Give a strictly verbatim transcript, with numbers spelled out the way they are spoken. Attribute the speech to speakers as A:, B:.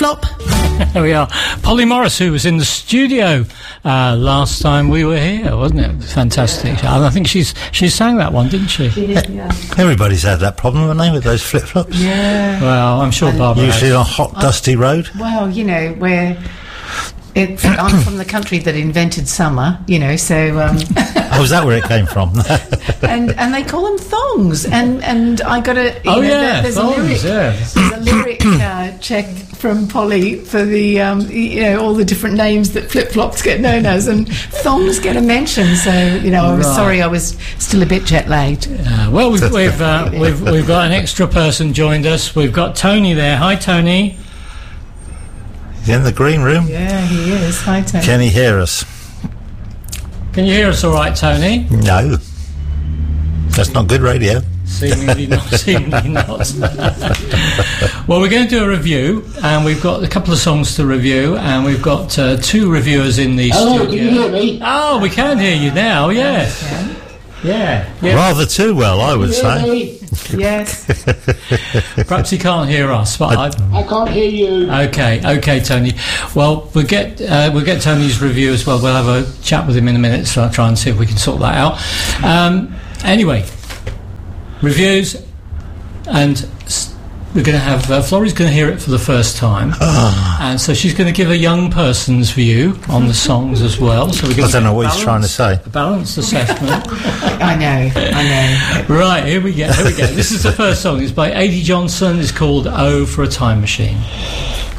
A: flip-flop.
B: There we are. Polly Morris, who was in the studio uh, last time we were here, wasn't it? Fantastic. And I think she's she sang that one, didn't she?
A: She did, yeah.
C: Everybody's had that problem, haven't they, with those flip-flops?
A: Yeah.
B: Well, I'm sure
A: And
B: Barbara
C: Usually
B: has.
C: on a hot, dusty road.
A: Well, you know, we're... It, I'm from the country that invented summer, you know, so... Um,
C: Oh, is that where it came from?
A: and and they call them thongs. And, and I got a... You
B: Oh,
A: know,
B: yeah,
A: there's
B: thongs,
A: a lyric,
B: yeah.
A: There's a lyric uh, check from Polly for the, um, you know, all the different names that flip-flops get known as, and thongs get a mention. So, you know, I was
B: Right.
A: sorry I was still a bit jet-lagged.
B: Uh, well, we've we've, uh, we've we've got an extra person joined us. We've got Tony there. Hi, Tony.
C: He's in the green room.
A: Yeah, he is. Hi, Tony.
C: Can he hear us?
B: Can you hear us all right, Tony?
C: No. That's not good radio.
B: Seemingly not. Seemingly not. Well, we're going to do a review, and we've got a couple of songs to review, and we've got uh, two reviewers in the
D: Hello,
B: studio.
D: can you hear me?
B: Oh, we can hear you now. Yes.
A: Yeah.
B: Yeah. Yeah.
C: Rather too well, I would
D: Can you
C: say.
D: hear me?
A: Yes.
B: Perhaps he can't hear us, but I.
D: I can't hear you.
B: Okay, okay, Tony. Well, we'll get uh, we'll get Tony's review as well. We'll have a chat with him in a minute, so I'll try and see if we can sort that out. Um, anyway, reviews, and s- we're going to have uh, Florrie's going to hear it for the first time, and so she's going to give a young person's view on the songs as well. So we're
C: I
B: going
C: don't know what he's trying to say.
B: A balanced assessment.
A: I know. I know.
B: Right, here we go. Here we go. This is the first song. It's by Adie Johnson. It's called "Oh for a Time Machine."